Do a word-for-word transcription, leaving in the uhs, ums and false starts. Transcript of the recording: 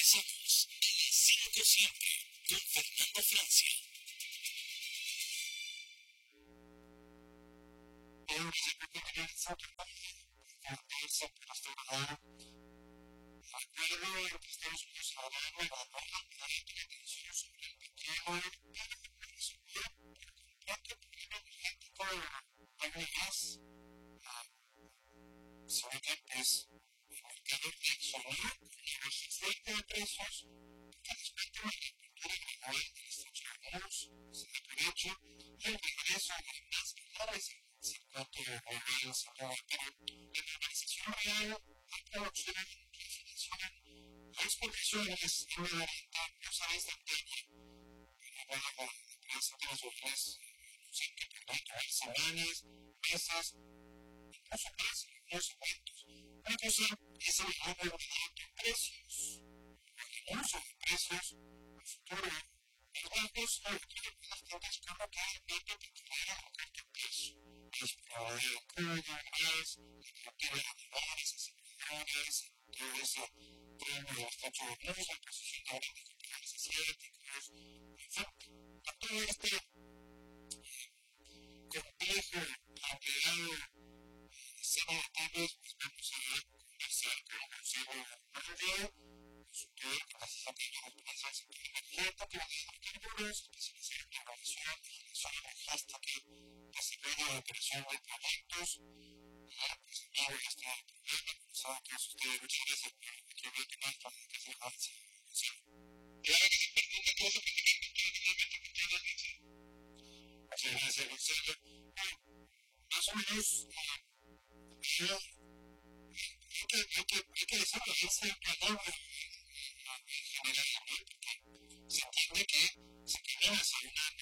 Regresamos a las cinco siempre con Fernando Francia. Ahora siempre que regresa, fortaleza restauradora. Acuerdo entre Estados Unidos y Alabama, Alabama, la gente que decidió sobre el petróleo, pero resolvió por completo el problema energético de la gas. Sabe que es el mercado exoneró niveles fuertes de precios, porque después de la agricultura global de los Estados Unidos se aprovecha y el regreso de más dólares en el circuito de gobierno central, pero la normalización real, la producción, la inflación, la exportación y el sistema de renta, no sabéis de tener, pero bueno, la prensa de los hogares, no sé qué, perdón, todas semanas, meses, incluso meses, incluso eventos. Una cosa es el ahorro de precios, el uso de precios, el futuro, los bajos, o el que las tiendas como que el veinte titular o carta precio. Los proveedores de crudo, gas, la cultura de animales, aseguradoras, todo eso, todo lo de Estados Unidos, la posición de grandes capitales asiáticos, en fin, a todo este complejo, ampliado, serie de temas, pues vamos a conversar con el Consejo Mundial, consultor capacitativo de empresas en energética, de hidrocarburos, especialización en innovación y gestión logística, desarrollo de operación de proyectos, y pues en medio de este problema, como saben todos ustedes, muchas gracias por aquí hablar de más para que se avance. Claro que se pregunta todo eso que te pregunto, que te pregunto, muchas gracias, Gonzalo. Más o menos, yo hay que, hay que, hay que decirlo, es el calor en general, porque se entiende que se quiere hacer una